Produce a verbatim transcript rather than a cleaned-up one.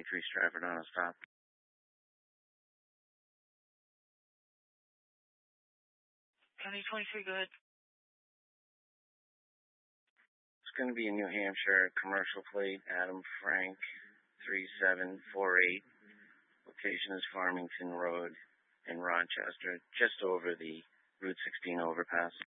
three Stratford on a stop. County twenty-three, go ahead. It's going to be a New Hampshire commercial plate, Adam Frank, three seven four eight. Location is Farmington Road in Rochester, just over the Route sixteen overpass.